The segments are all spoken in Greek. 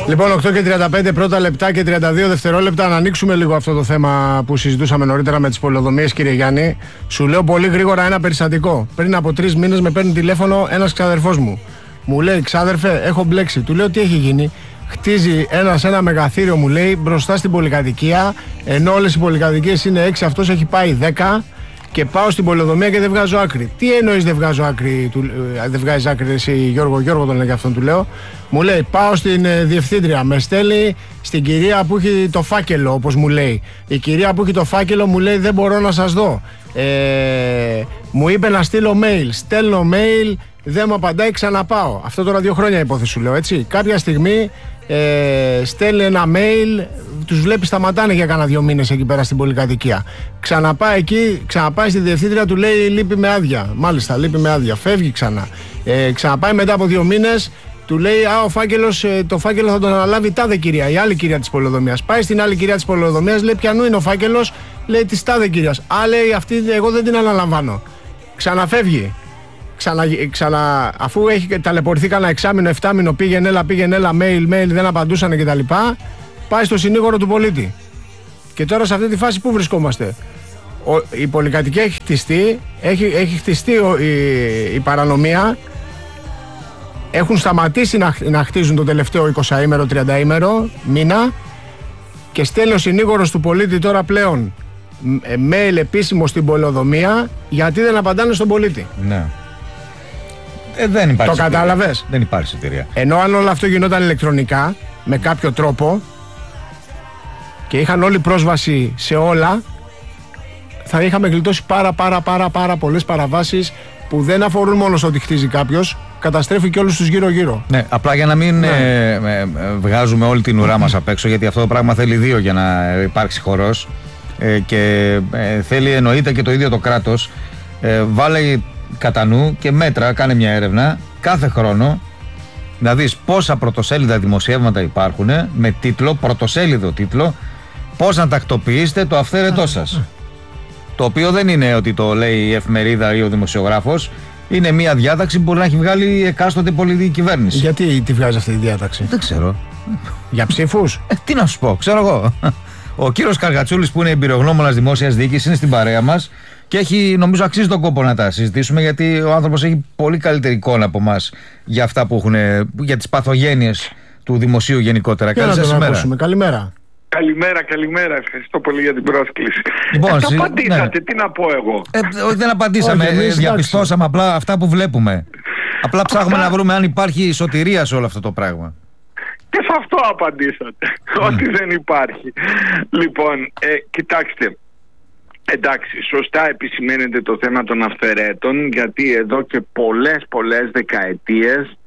Λοιπόν, 8:35 πρώτα λεπτά και 32 δευτερόλεπτα. Να ανοίξουμε λίγο αυτό το θέμα που συζητούσαμε νωρίτερα με τις πολεοδομίες, κύριε Γιάννη. Σου λέω πολύ γρήγορα ένα περιστατικό. Πριν από 3 μήνες με παίρνει τηλέφωνο ένας ξαδερφός μου. Μου λέει, ξάδερφε, έχω μπλέξει. Του λέω, τι έχει γίνει? Χτίζει ένα μεγαθύριο, μου λέει, μπροστά στην πολυκατοικία. Ενώ όλες οι πολυκατοικίες είναι 6, αυτός έχει πάει 10. Και πάω στην πολεοδομία και δεν βγάζω άκρη. Τι εννοείς δεν βγάζω άκρη? Δεν βγάζεις άκρη εσύ, Γιώργο τον λέει, και αυτόν του λέω. Μου λέει, πάω στην διευθύντρια, με στέλνει στην κυρία που έχει το φάκελο, όπως μου λέει. Η κυρία που έχει το φάκελο μου λέει, δεν μπορώ να σας δω. Μου είπε να στείλω mail. Στέλνω mail, δεν μου απαντάει, ξαναπάω. Αυτό τώρα 2 χρόνια υπόθεση σου λέω, έτσι. Κάποια στιγμή στέλνει ένα mail, τους βλέπει σταματάνε για κάνα 2 μήνες εκεί πέρα στην πολυκατοικία. Ξαναπάει εκεί, ξαναπάει στη διευθύντρια, του λέει λείπει με άδεια. Μάλιστα, λείπει με άδεια. Φεύγει ξανά. Ξαναπάει μετά από 2 μήνες, του λέει το φάκελο θα τον αναλάβει τάδε κυρία, η άλλη κυρία της πολεοδομίας. Πάει στην άλλη κυρία της πολεοδομίας, λέει ποιανού είναι ο φάκελος, λέει της τάδε κυρίας. Λέει αυτή εγώ δεν την αναλαμβάνω. Ξαναφεύγει. Αφού έχει ταλαιπωρηθεί κανένα 6μηνο, 7μηνο, πήγαινε έλα, mail, δεν απαντούσαν κτλ. Πάει στο συνήγορο του πολίτη. Και τώρα σε αυτή τη φάση που βρισκόμαστε? Η πολυκατοικία έχει χτιστεί, έχει χτιστεί η παρανομία. Έχουν σταματήσει να χτίζουν το τελευταίο 20ήμερο, 30ήμερο, μήνα. Και στέλνει ο συνήγορος του πολίτη τώρα πλέον mail επίσημο στην πολεοδομία, γιατί δεν απαντάνε στον πολίτη. Ναι. Δεν υπάρχει. Το κατάλαβες? Δεν υπάρχει σωτηρία. Ενώ αν όλο αυτό γινόταν ηλεκτρονικά, με κάποιο τρόπο, και είχαν όλη πρόσβαση σε όλα, θα είχαμε γλιτώσει πάρα πολλές παραβάσεις που δεν αφορούν μόνο στο ότι χτίζει κάποιος, καταστρέφει και όλους τους γύρω-γύρω. Ναι, απλά για να μην βγάζουμε όλη την ουρά μας απ' έξω, γιατί αυτό το πράγμα θέλει 2 για να υπάρξει χορός, και θέλει εννοείται και το ίδιο το κράτος. Βάλε κατά νου και μέτρα, κάνε μια έρευνα κάθε χρόνο να δεις πόσα πρωτοσέλιδα δημοσιεύματα υπάρχουν με τίτλο, πρωτοσέλιδο τίτλο, πώς να τακτοποιήσετε το αυθαίρετό σας. Το οποίο δεν είναι ότι το λέει η εφημερίδα ή ο δημοσιογράφος, είναι μια διάταξη που μπορεί να έχει βγάλει εκάστοτε πολιτική κυβέρνηση. Γιατί τη βγάζει αυτή η διάταξη? Δεν ξέρω. Για ψήφους? Τι να σου πω, ξέρω εγώ. Ο κύριος Καργατσούλης, που είναι εμπειρογνώμονας δημόσιας διοίκησης, είναι στην παρέα μας και νομίζω αξίζει τον κόπο να τα συζητήσουμε, γιατί ο άνθρωπος έχει πολύ καλύτερη εικόνα από εμάς για αυτά που έχουν, για τις παθογένειες του δημοσίου γενικότερα. Καλή σας ημέρα. Καλημέρα. Καλημέρα. Ευχαριστώ πολύ για την πρόσκληση. Λοιπόν, απαντήσατε, ναι. Τι να πω εγώ? Δεν απαντήσαμε, διαπιστώσαμε απλά αυτά που βλέπουμε. Απλά ψάχνουμε να βρούμε αν υπάρχει σωτηρία σε όλο αυτό το πράγμα. Και σε αυτό απαντήσατε, ότι δεν υπάρχει. Λοιπόν, κοιτάξτε, εντάξει, σωστά επισημαίνεται το θέμα των αυθαιρέτων, γιατί εδώ και πολλές δεκαετίες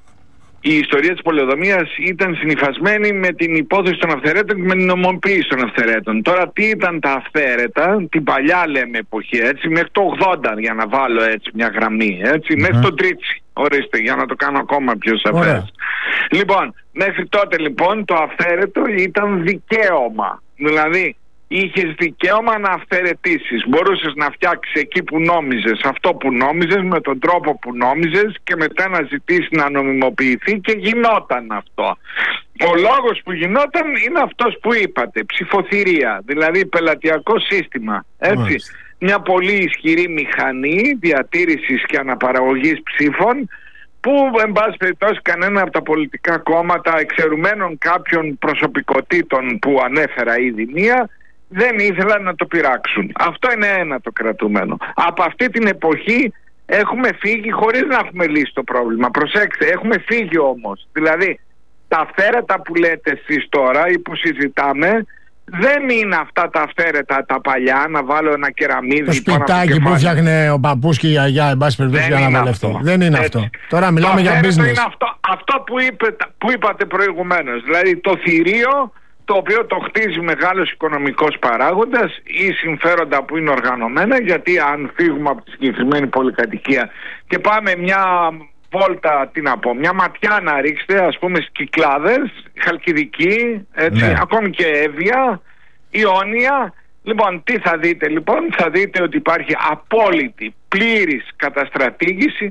η ιστορία της πολεοδομίας ήταν συνυφασμένη με την υπόθεση των αυθαιρέτων και με την νομοποίηση των αυθαιρέτων. Τώρα τι ήταν τα αυθαίρετα, την παλιά λέμε εποχή, έτσι, μέχρι το 80, για να βάλω έτσι μια γραμμή, έτσι, μέχρι το Τρίτσι, ορίστε, για να το κάνω ακόμα πιο σαφές. Λοιπόν, μέχρι τότε λοιπόν το αυθαίρετο ήταν δικαίωμα, δηλαδή είχες δικαίωμα να αυθαιρετήσεις. Μπορούσες να φτιάξεις εκεί που νόμιζες αυτό που νόμιζες, με τον τρόπο που νόμιζες, και μετά να ζητήσεις να νομιμοποιηθεί, και γινόταν αυτό. Ο λόγος που γινόταν είναι αυτός που είπατε, ψηφοθυρία, δηλαδή πελατειακό σύστημα, έτσι. Μια πολύ ισχυρή μηχανή διατήρησης και αναπαραγωγής ψήφων, που εν πάση περιπτώσει κανένα από τα πολιτικά κόμματα, εξαιρουμένων κάποιων προσωπικότητων που ανέφερα ήδη μία, δεν ήθελαν να το πειράξουν. Αυτό είναι ένα το κρατούμενο. Από αυτή την εποχή έχουμε φύγει χωρίς να έχουμε λύσει το πρόβλημα. Προσέξτε, έχουμε φύγει όμως. Δηλαδή τα αυθαίρετα που λέτε εσείς τώρα ή που συζητάμε δεν είναι αυτά τα αυθαίρετα τα παλιά, να βάλω ένα κεραμίδι. Το σπιτάκι που φτιάχνε ο παππούς και η γιαγιά, εν πάση περιπτώσει, για να βολευτώ. Δεν είναι αυτό. Τώρα μιλάμε για business. Είναι αυτό που είπατε προηγουμένως. Δηλαδή το θηρίο, το οποίο το χτίζει μεγάλος οικονομικός παράγοντας ή συμφέροντα που είναι οργανωμένα, γιατί αν φύγουμε από τη συγκεκριμένη πολυκατοικία και πάμε μια βόλτα, τι να πω, μια ματιά να ρίξετε, ας πούμε, στις Κυκλάδες, Χαλκιδική, έτσι, ακόμη και Εύβοια, Ιόνια. Λοιπόν, τι θα δείτε λοιπόν? Θα δείτε ότι υπάρχει απόλυτη, πλήρης καταστρατήγηση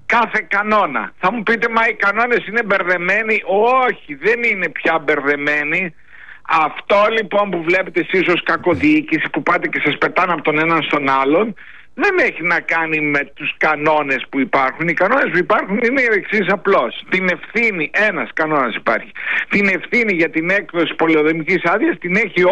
κάθε κανόνα. Θα μου πείτε, μα οι κανόνες είναι μπερδεμένοι? Όχι, δεν είναι πια μπερδεμένοι. Αυτό λοιπόν που βλέπετε εσείς ως κακοδιοίκηση, που πάτε και σας πετάνε από τον έναν στον άλλον, δεν έχει να κάνει με τους κανόνες που υπάρχουν. Οι κανόνες που υπάρχουν είναι εξής απλώς. Την ευθύνη, ένας κανόνας υπάρχει. Την ευθύνη για την έκδοση πολεοδομικής άδειας την έχει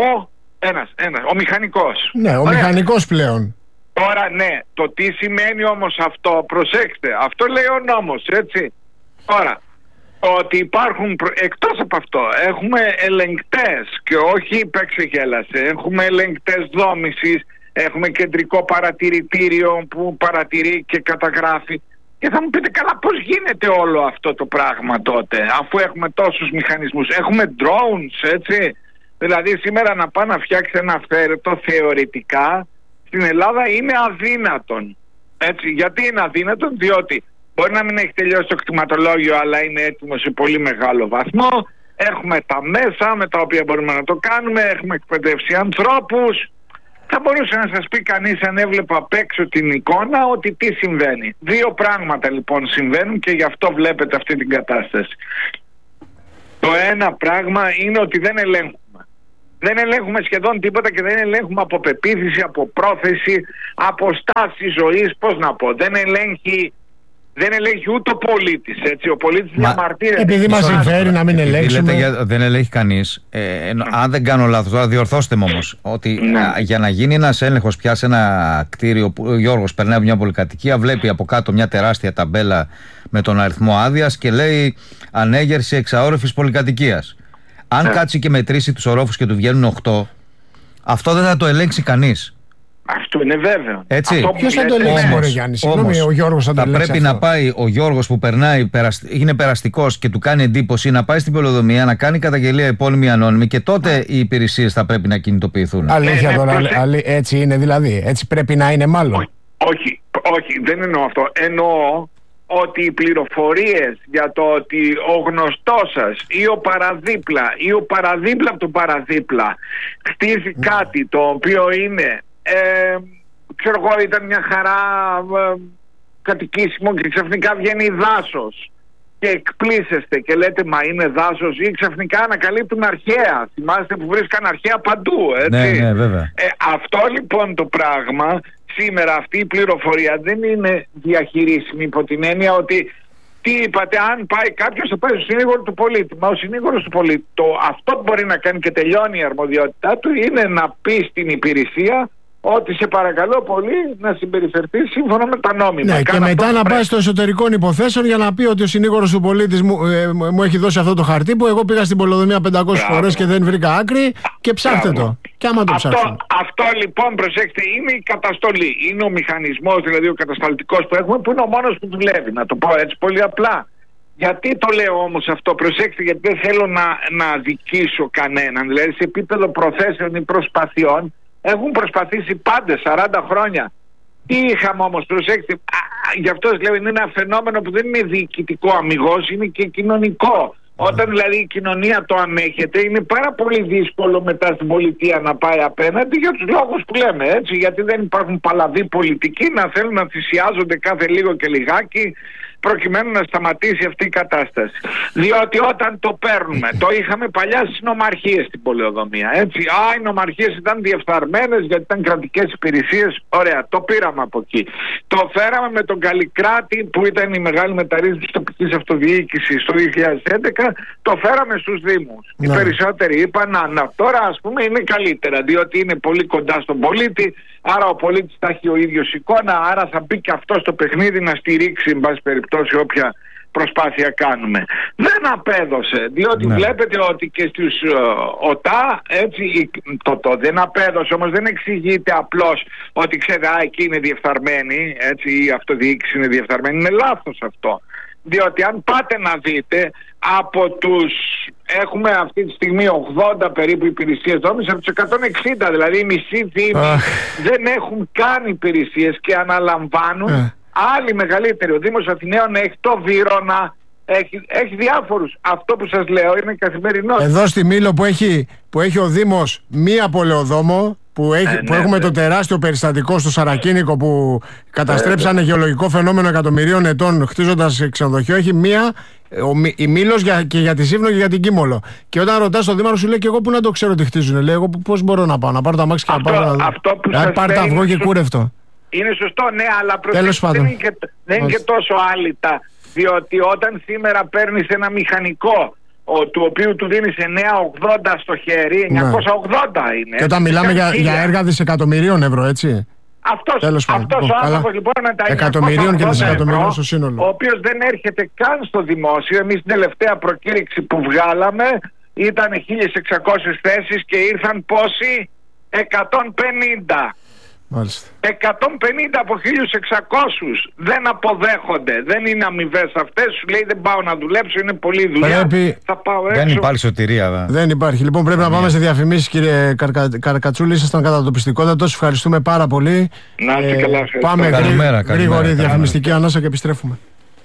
ο μηχανικός. Ναι, ο μηχανικός πλέον. Τώρα ναι, το τι σημαίνει όμως αυτό, προσέξτε, αυτό λέει ο νόμος, έτσι. Τώρα, ότι υπάρχουν, εκτός από αυτό, έχουμε ελεγκτές και όχι παίξε γέλασε, έχουμε ελεγκτές δόμησης, έχουμε κεντρικό παρατηρητήριο που παρατηρεί και καταγράφει. Και θα μου πείτε, καλά, πώς γίνεται όλο αυτό το πράγμα τότε, αφού έχουμε τόσους μηχανισμούς? Έχουμε drones, έτσι. Δηλαδή σήμερα να πάει να φτιάξει ένα αυθαίρετο θεωρητικά στην Ελλάδα είναι αδύνατον. Έτσι. Γιατί είναι αδύνατον? Διότι μπορεί να μην έχει τελειώσει το κτηματολόγιο, αλλά είναι έτοιμο σε πολύ μεγάλο βαθμό. Έχουμε τα μέσα με τα οποία μπορούμε να το κάνουμε, έχουμε εκπαιδεύσει ανθρώπους. Θα μπορούσε να σας πει κανείς, αν έβλεπε απ' έξω την εικόνα, ότι τι συμβαίνει. Δύο πράγματα λοιπόν συμβαίνουν και γι' αυτό βλέπετε αυτή την κατάσταση. Το ένα πράγμα είναι ότι δεν ελέγχουμε. Δεν ελέγχουμε σχεδόν τίποτα και δεν ελέγχουμε από πεποίθηση, από πρόθεση, από στάση ζωής, πώς να πω. Δεν ελέγχει ούτε ο πολίτης, έτσι. Ο πολίτης διαμαρτύρεται. Επειδή μας συμφέρει να μην ελέγξουμε. Λέτε, δεν ελέγχει κανείς. Αν δεν κάνω λάθος, τώρα διορθώστε με όμως, ότι για να γίνει ένας έλεγχος πια σε ένα κτίριο που ο Γιώργος περνάει από μια πολυκατοικία, βλέπει από κάτω μια τεράστια ταμπέλα με τον αριθμό άδειας και λέει ανέγερση εξαόρυφης πολυκατοικίας. Αν κάτσει και μετρήσει τους ορόφους και του βγαίνουν 8, αυτό δεν θα το ελέγξει κανείς. Αυτό είναι βέβαιο. Ποιος θα το ελέγξει, μωρέ Γιάννη? Συγγνώμη, ο Γιώργος θα το ελέγξει? Πρέπει να πάει ο Γιώργος που περνάει, είναι περαστικός και του κάνει εντύπωση, να πάει στην πολεοδομία, να κάνει καταγγελία επώνυμη ανώνυμη και τότε οι υπηρεσίες θα πρέπει να κινητοποιηθούν. Αλήθεια τώρα, έτσι είναι δηλαδή? Έτσι πρέπει να είναι μάλλον? Όχι, δεν εννοώ αυτό. Εννοώ ότι οι πληροφορίες για το ότι ο γνωστός σας ή ο παραδίπλα ή ο παραδίπλα από τον παραδίπλα χτίζει κάτι το οποίο είναι ξέρω εγώ, ήταν μια χαρά κατοικήσιμο και ξαφνικά βγαίνει δάσος και εκπλήσεστε και λέτε μα είναι δάσος, ή ξαφνικά ανακαλύπτουν αρχαία. Θυμάστε που βρίσκαν αρχαία παντού, έτσι. Ναι, βέβαια. Αυτό λοιπόν το πράγμα σήμερα, αυτή η πληροφορία δεν είναι διαχειρίσιμη υπό την έννοια ότι τι είπατε, αν πάει κάποιος θα πάει στο συνήγορο του πολίτη. Μα ο συνήγορος του πολίτη, αυτό που μπορεί να κάνει και τελειώνει η αρμοδιότητά του είναι να πει στην υπηρεσία ότι σε παρακαλώ πολύ να συμπεριφερθεί σύμφωνα με τα νόμιμα. Ναι, και μετά να πάει στο εσωτερικών υποθέσεων για να πει ότι ο συνήγορος του πολίτη μου έχει δώσει αυτό το χαρτί που εγώ πήγα στην πολεοδομία 500 φορές και δεν βρήκα άκρη και ψάχτε το. Και άμα το ψάξουν. Αυτό λοιπόν, προσέξτε, είναι η καταστολή. Είναι ο μηχανισμός, δηλαδή ο κατασταλτικός που έχουμε, που είναι ο μόνος που δουλεύει. Να το πω έτσι πολύ απλά. Γιατί το λέω όμως αυτό? Προσέξτε, γιατί δεν θέλω να αδικήσω κανέναν. Δηλαδή σε επίπεδο προθέσεων ή προσπαθειών έχουν προσπαθήσει πάντες 40 χρόνια. Τι είχαμε όμως, προσέξτε, γι' αυτό λέω είναι ένα φαινόμενο που δεν είναι διοικητικό αμιγώς, είναι και κοινωνικό. Όταν δηλαδή η κοινωνία το ανέχεται, είναι πάρα πολύ δύσκολο μετά στην πολιτεία να πάει απέναντι για τους λόγους που λέμε, έτσι. Γιατί δεν υπάρχουν παλαβοί πολιτικοί να θέλουν να θυσιάζονται κάθε λίγο και λιγάκι προκειμένου να σταματήσει αυτή η κατάσταση. Διότι όταν το παίρνουμε, το είχαμε παλιά στις νομαρχίες στην πολεοδομία, έτσι. Οι νομαρχίες ήταν διεφθαρμένες γιατί ήταν κρατικές υπηρεσίες. Ωραία, το πήραμε από εκεί. Το φέραμε με τον Καλλικράτη που ήταν η μεγάλη μεταρρύθμιση της τοπικής αυτοδιοίκησης το 2011, το φέραμε στους Δήμους. Οι περισσότεροι είπαν τώρα ας πούμε είναι καλύτερα, διότι είναι πολύ κοντά στον πολίτη, άρα ο πολίτης θα έχει ο ίδιος εικόνα, άρα θα μπει και αυτό στο παιχνίδι να στηρίξει εν πάση περιπτώσει όποια προσπάθεια κάνουμε. Δεν απέδωσε, διότι βλέπετε ότι και στους ΟΤΑ, έτσι, το δεν απέδωσε, όμως δεν εξηγείται απλώς ότι ξέρετε, εκεί είναι διεφθαρμένη, έτσι, η αυτοδιοίκηση είναι διεφθαρμένη. Είναι λάθος αυτό. Διότι αν πάτε να δείτε, από τους έχουμε αυτή τη στιγμή 80 περίπου υπηρεσίες δόμησης, από τους 160, δηλαδή οι μισοί δήμοι δεν έχουν καν υπηρεσίες και αναλαμβάνουν άλλοι μεγαλύτεροι. Ο Δήμος Αθηναίων έχει το Βύρωνα, έχει διάφορους. Αυτό που σας λέω είναι καθημερινό. Εδώ στη Μήλο που έχει ο Δήμος μία πολεοδόμο, που έχουμε το τεράστιο περιστατικό στο Σαρακίνικο που καταστρέψανε γεωλογικό φαινόμενο εκατομμυρίων ετών χτίζοντας ξενοδοχείο. Έχει μία, η Μήλος και για τη Σύβνο και για την Κίμολο. Και όταν ρωτάς τον Δήμαρχο, σου λέει: και εγώ πού να το ξέρω τι χτίζουν. Λέει: εγώ πώς μπορώ να πάω, να πάρω τα μάξι και να πάω. Πάρ' τα αυγό και κούρευτο. Είναι σωστό, ναι, αλλά δεν είναι και τόσο άλυτα. Διότι όταν σήμερα παίρνεις ένα μηχανικό του οποίου του δίνεις 980 στο χέρι, 980 είναι. Και όταν μιλάμε για έργα δισεκατομμυρίων ευρώ, έτσι. Αυτός ο άνθρωπος λοιπόν με τα εκατομμυρίων και δισεκατομμυρίων στο σύνολο, ο οποίος δεν έρχεται καν στο δημόσιο. Εμείς την τελευταία προκήρυξη που βγάλαμε ήταν 1.600 θέσεις και ήρθαν πόσοι? 150. Μάλιστα. 150 από 1.600 δεν αποδέχονται. Δεν είναι αμοιβές αυτές. Σου λέει: δεν πάω να δουλέψω, είναι πολλή δουλειά. Θα πάω έξω. Δεν υπάρχει σωτηρία. Δεν υπάρχει. Λοιπόν, πρέπει να πάμε σε διαφημίσεις, κύριε Καρκατσούλη. Ήσασταν κατά το πιστικότατο. Σας ευχαριστούμε πάρα πολύ. Να είστε καλά. Πάμε γρήγορη διαφημιστική ανάσα και επιστρέφουμε.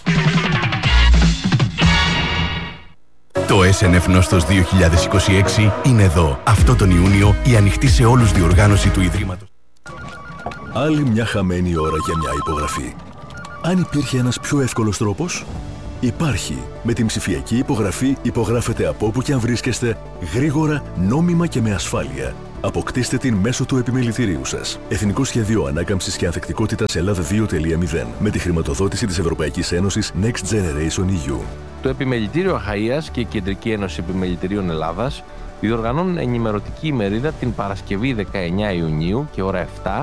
Το SNF Νόστος 2026 είναι εδώ. Αυτό τον Ιούνιο η ανοιχτή σε όλους διοργάνωση του Ιδρύματος. Άλλη μια χαμένη ώρα για μια υπογραφή. Αν υπήρχε ένας πιο εύκολος τρόπος, υπάρχει. Με την ψηφιακή υπογραφή υπογράφετε από όπου και αν βρίσκεστε, γρήγορα, νόμιμα και με ασφάλεια. Αποκτήστε την μέσω του επιμελητηρίου σας. Εθνικό Σχέδιο Ανάκαμψης και Ανθεκτικότητας Ελλάδα 2.0 με τη χρηματοδότηση της Ευρωπαϊκής Ένωσης Next Generation EU. Το Επιμελητήριο Αχαΐας και η Κεντρική Ένωση Επιμελητηρίων Ελλάδας διοργανώνουν ενημερωτική ημερίδα την Παρασκευή 19 Ιουνίου και ώρα 7